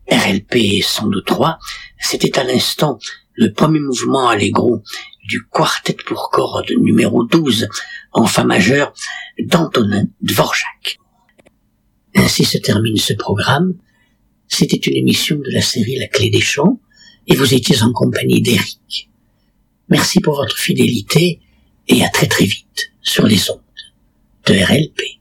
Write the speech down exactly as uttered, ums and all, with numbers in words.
R L P cent deux trois, c'était à l'instant le premier mouvement allegro du quartet pour cordes numéro douze en fa majeur d'Antonin Dvorak. Ainsi se termine ce programme. C'était une émission de la série La Clé des Chants et vous étiez en compagnie d'Éric. Merci pour votre fidélité et à très très vite sur les ondes de R L P.